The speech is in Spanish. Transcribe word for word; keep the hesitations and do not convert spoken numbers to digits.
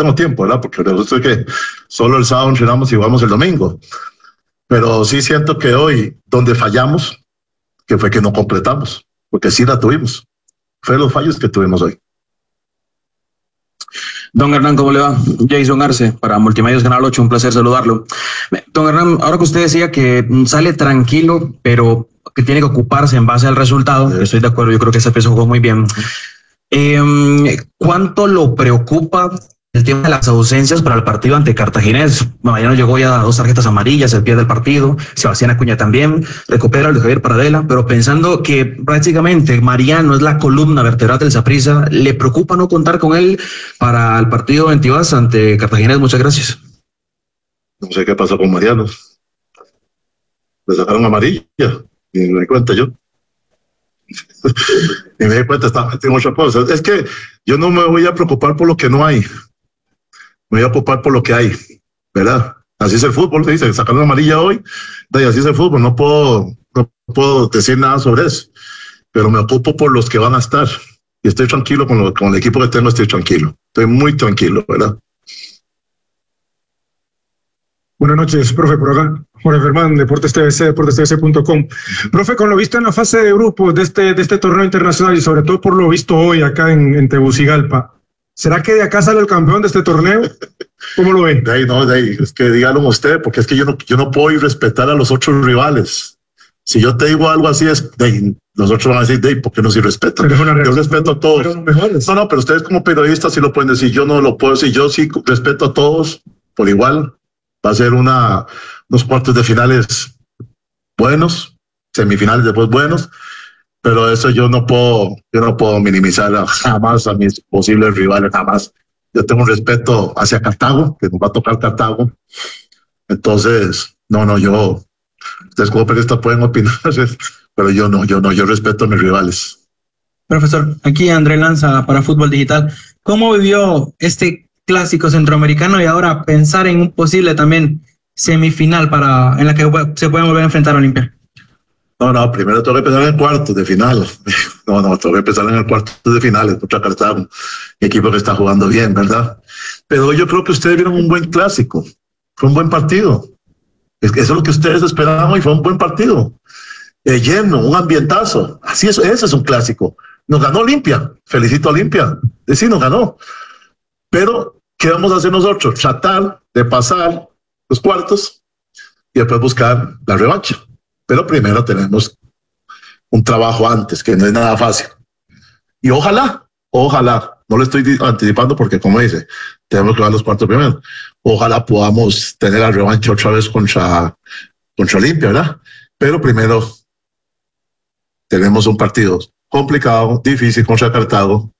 tengo tiempo, ¿verdad? Porque resulta que solo el sábado entrenamos y jugamos el domingo. Pero sí siento que hoy, donde fallamos, que fue que no completamos, porque sí la tuvimos. Fue los fallos que tuvimos hoy. Don Hernán, ¿cómo le va? Jason Arce, para Multimedios Canal ocho, un placer saludarlo. Don Hernán, ahora que usted decía que sale tranquilo, pero que tiene que ocuparse en base al resultado, sí. Estoy de acuerdo, yo creo que ese peso jugó muy bien. Eh, ¿Cuánto lo preocupa el tema de las ausencias para el partido ante Cartaginés? Mañana llegó ya dos tarjetas amarillas, el pie del partido, Sebastián Acuña también, recupera el de Javier Paradela, pero pensando que prácticamente Mariano es la columna vertebral del Saprissa, ¿le preocupa no contar con él para el partido en Tibás ante Cartaginés? Muchas gracias. No sé qué pasó con Mariano. Le sacaron amarilla, ni me di cuenta yo. Ni me di cuenta, estaba metiendo muchas cosas. Es que yo no me voy a preocupar por lo que no hay. Me voy a preocupar por lo que hay, ¿verdad? Así es el fútbol, se dice, sacaron amarilla hoy, y así es el fútbol, no puedo, no puedo decir nada sobre eso, pero me ocupo por los que van a estar, y estoy tranquilo con, lo, con el equipo que tengo, estoy tranquilo, estoy muy tranquilo, ¿verdad? Buenas noches, profe, por acá, Jorge Fermán, Deportes T V C, deportes T V C punto com. Profe, con lo visto en la fase de grupos de este, de este torneo internacional y sobre todo por lo visto hoy acá en, en Tegucigalpa, ¿será que de acá sale el campeón de este torneo? ¿Cómo lo ven? De ahí no, de ahí, es que díganlo usted, porque es que yo no, yo no puedo ir respetar a los otros rivales. Si yo te digo algo así, es de ahí, los otros van a decir, de ahí, ¿por qué no se respetan? Yo respeto a todos. No, no, pero ustedes como periodistas sí lo pueden decir, yo no lo puedo decir, yo sí respeto a todos por igual. Va a ser una, unos cuartos de finales buenos, semifinales después buenos, pero eso yo no puedo, yo no puedo minimizar a, jamás a mis posibles rivales, jamás. Yo tengo un respeto hacia Cartago, que nos va a tocar Cartago. Entonces, no, no, yo, ustedes como periodistas pueden opinar, pero yo no, yo no, yo respeto a mis rivales. Profesor, aquí André Lanza para Fútbol Digital. ¿Cómo vivió este clásico centroamericano y ahora pensar en un posible también semifinal para en la que se pueden volver a enfrentar a Olimpia? No, no, primero tengo que pensar en el cuarto de final. No, no, tengo que pensar en el cuarto de finales contra Cartago, equipo que está jugando bien, ¿verdad? Pero yo creo que ustedes vieron un buen clásico, fue un buen partido. Es que eso es lo que ustedes esperaban y fue un buen partido. Eh, lleno, un ambientazo. Así es, ese es un clásico. Nos ganó Olimpia, felicito a Olimpia, sí, nos ganó. Pero, ¿qué vamos a hacer nosotros? Tratar de pasar los cuartos y después buscar la revancha. Pero primero tenemos un trabajo antes, que no es nada fácil. Y ojalá, ojalá, no le estoy anticipando porque, como dice, tenemos que ver los cuartos primero. Ojalá podamos tener la revancha otra vez contra, contra Olimpia, ¿verdad? Pero primero tenemos un partido complicado, difícil contra Cartago.